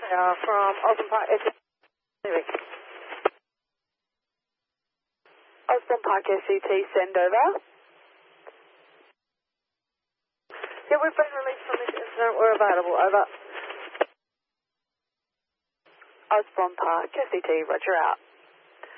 from Osborne Park, Osborne Park SCT, send over. Yeah, we've been released from this incident. We're available. Over. Osborne Park SCT, roger out.